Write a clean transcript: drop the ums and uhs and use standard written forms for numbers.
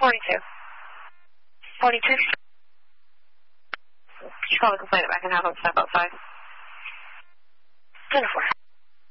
42. 42. Could you call the complainant back and have him step outside?